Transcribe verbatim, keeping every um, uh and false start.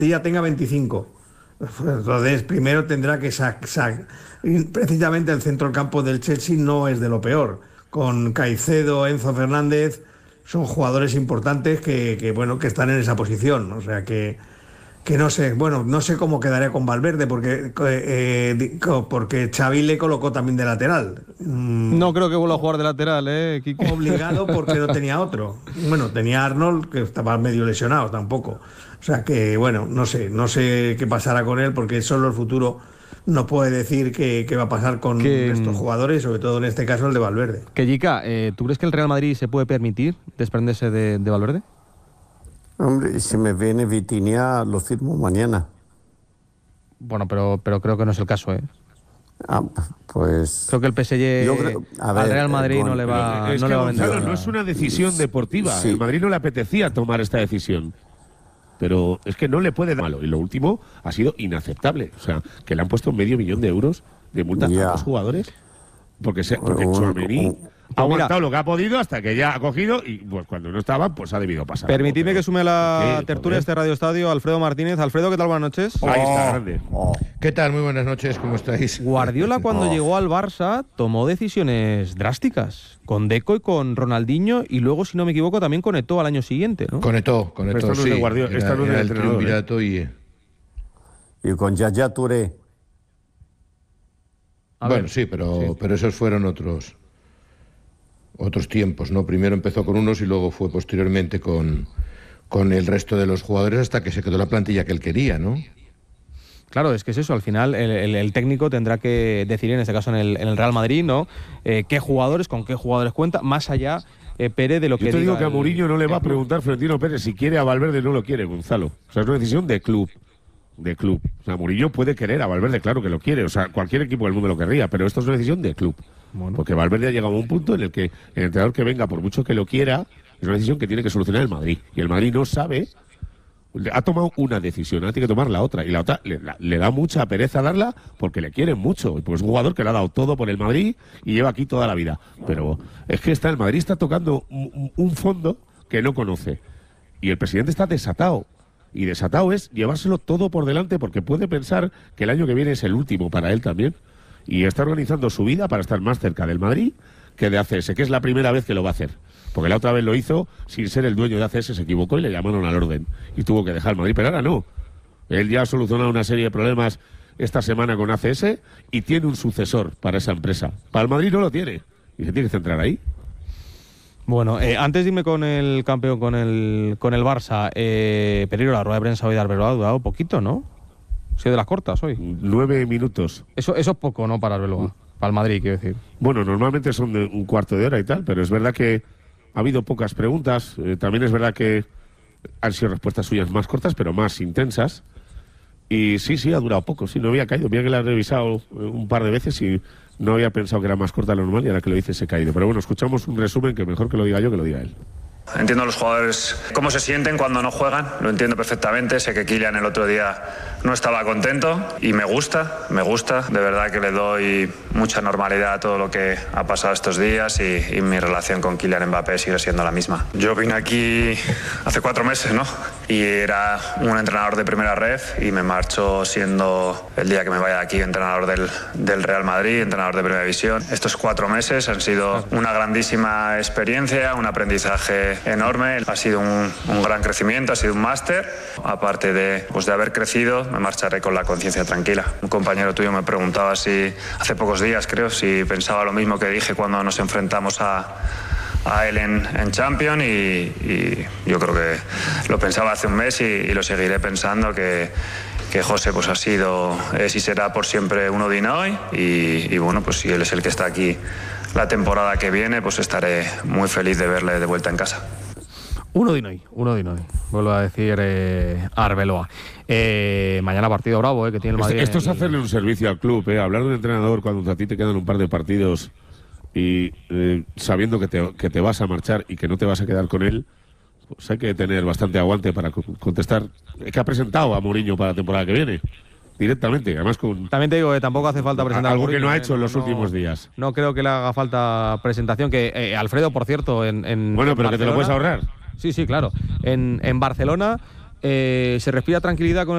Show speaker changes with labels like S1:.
S1: ya tenga veinticinco. Entonces, primero tendrá que sacar. Precisamente el centro del campo del Chelsea no es de lo peor. Con Caicedo, Enzo Fernández, son jugadores importantes que, que bueno, que están en esa posición. O sea que, que no sé, bueno, no sé cómo quedaría con Valverde, porque, eh, porque Xavi le colocó también de lateral.
S2: No creo que vuelva a jugar de lateral, ¿eh, Quique?
S1: Obligado porque no tenía otro. Bueno, tenía Arnold, que estaba medio lesionado tampoco. O sea que, bueno, no sé, no sé qué pasará con él, porque solo el futuro no puede decir qué, qué va a pasar con que, estos jugadores, sobre todo en este caso el de Valverde.
S2: Que Jica, eh, ¿tú crees que el Real Madrid se puede permitir desprenderse de, de Valverde?
S3: Hombre, si me viene Vitinha, lo firmo mañana.
S2: Bueno, pero, pero creo que no es el caso, ¿eh?
S3: Ah, pues...
S2: Creo que el P S G creo, a ver, al Real Madrid eh, con, no le va,
S4: es
S2: no
S4: que
S2: le va a vender.
S4: Gonzalo, no es una decisión deportiva. Sí. El Madrid no le apetecía tomar esta decisión. Pero es que no le puede dar malo. Y lo último ha sido inaceptable. O sea, que le han puesto medio millón de euros de multa yeah. a los jugadores porque, se, porque Tchouaméni ha aguantado lo que ha podido hasta que ya ha cogido y pues cuando no estaba, pues ha debido pasar.
S2: Permitidme que sume a la tertulia de este Radio Estadio Alfredo Martínez. Alfredo, ¿qué tal? Buenas noches.
S4: Oh, Ahí está, grande.
S5: Oh. ¿Qué tal? Muy buenas noches, ¿cómo estáis?
S2: Guardiola cuando oh. llegó al Barça tomó decisiones drásticas. Con Deco y con Ronaldinho y luego, si no me equivoco, también con Eto'o al año siguiente, ¿no?
S5: Con Eto'o, con Eto'o, sí.
S4: Guardiola, esta no
S5: era
S4: el
S5: triunvirato y...
S3: Y con Yaya Touré.
S5: A bueno, ver. sí, pero, sí. pero esos fueron otros... otros tiempos, ¿no? Primero empezó con unos y luego fue posteriormente con, con el resto de los jugadores hasta que se quedó la plantilla que él quería, ¿no?
S2: Claro, es que es eso, al final el, el, el técnico tendrá que decidir, en este caso en el, en el Real Madrid, ¿no? Eh, qué jugadores, con qué jugadores cuenta, más allá, eh, Pérez, de lo que
S4: Yo te
S2: diga
S4: digo que a Mourinho no le va a preguntar Florentino Pérez si quiere a Valverde, no lo quiere, Gonzalo. O sea, es una decisión de club. De club. O sea, Mourinho puede querer a Valverde, claro que lo quiere. O sea, cualquier equipo del mundo lo querría, pero esto es una decisión de club. Bueno. Porque Valverde ha llegado a un punto en el que el entrenador que venga, por mucho que lo quiera, es una decisión que tiene que solucionar el Madrid. Y el Madrid no sabe, ha tomado una decisión, ahora tiene que tomar la otra. Y la otra le, la, le da mucha pereza darla porque le quieren mucho. Y pues es un jugador que le ha dado todo por el Madrid y lleva aquí toda la vida. Pero es que está el Madrid está tocando un, un fondo que no conoce. Y el presidente está desatado. Y desatado es llevárselo todo por delante porque puede pensar que el año que viene es el último para él también. Y está organizando su vida para estar más cerca del Madrid que de A C S, que es la primera vez que lo va a hacer. Porque la otra vez lo hizo sin ser el dueño de A C S, se equivocó y le llamaron al orden. Y tuvo que dejar el Madrid, pero ahora no. Él ya ha solucionado una serie de problemas esta semana con A C S y tiene un sucesor para esa empresa. Para el Madrid no lo tiene. Y se tiene que centrar ahí.
S2: Bueno, eh, antes de irme con el campeón, con el con el Barça, eh, Pereiro, la rueda de prensa hoy de Arbeloa ha durado poquito, ¿no? Ha sido de las cortas hoy.
S4: Nueve minutos.
S2: Eso, eso es poco, ¿no? Para Arbeloa. Para el Madrid, quiero decir.
S4: Bueno, normalmente son de un cuarto de hora y tal, pero es verdad que ha habido pocas preguntas. Eh, también es verdad que han sido respuestas suyas más cortas, pero más intensas. Y sí, sí, ha durado poco. Sí, no había caído. Mira que la he revisado un par de veces y no había pensado que era más corta de lo normal y ahora que lo dice se ha caído. Pero bueno, escuchamos un resumen que mejor que lo diga yo que lo diga él.
S6: Entiendo a los jugadores cómo se sienten cuando no juegan, lo entiendo perfectamente. Sé que Kylian el otro día no estaba contento y me gusta, me gusta. De verdad que le doy mucha normalidad a todo lo que ha pasado estos días y, y mi relación con Kylian Mbappé sigue siendo la misma. Yo vine aquí hace cuatro meses, ¿no? Y era un entrenador de primera ref y me marcho siendo el día que me vaya de aquí entrenador del, del Real Madrid, entrenador de primera división. Estos cuatro meses han sido una grandísima experiencia, un aprendizaje enorme, ha sido un, un gran crecimiento, ha sido un máster. Aparte de, pues de haber crecido, me marcharé con la conciencia tranquila. Un compañero tuyo me preguntaba si, hace pocos días creo, si pensaba lo mismo que dije cuando nos enfrentamos a, a él en, en Champions y, y yo creo que lo pensaba hace un mes y, y lo seguiré pensando, que, que José pues ha sido, es y será por siempre uno de hoy y, y bueno, pues si él es el que está aquí la temporada que viene, pues estaré muy feliz de verle de vuelta en casa.
S2: Uno de hoy, uno de hoy, vuelvo a decir eh, Arbeloa. Eh, mañana partido bravo, eh, que tiene el Madrid.
S4: Esto, esto es
S2: el...
S4: hacerle un servicio al club, eh, hablar de un entrenador cuando a ti te quedan un par de partidos y eh, sabiendo que te, que te vas a marchar y que no te vas a quedar con él, pues hay que tener bastante aguante para contestar. Que ha presentado a Mourinho para la temporada que viene. Directamente, además con...
S2: También te digo que tampoco hace falta presentar
S4: algo
S2: a Mourinho,
S4: que no ha hecho
S2: eh,
S4: en los
S2: no,
S4: últimos días.
S2: No creo que le haga falta presentación, que eh, Alfredo, por cierto, en, en
S4: Bueno, pero
S2: Barcelona,
S4: que te lo puedes ahorrar.
S2: Sí, sí, claro. En, en Barcelona eh, se respira tranquilidad con